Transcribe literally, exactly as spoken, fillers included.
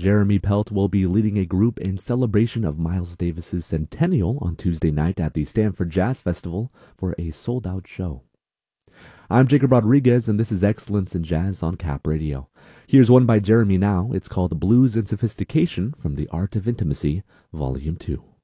Jeremy Pelt will be leading a group in celebration of Miles Davis's centennial on Tuesday night at the Stanford Jazz Festival for a sold-out show. I'm Jacob Rodriguez, and this is Excellence in Jazz on Cap Radio. Here's one by Jeremy now. It's called Blues and Sophistication from The Art of Intimacy, Volume two.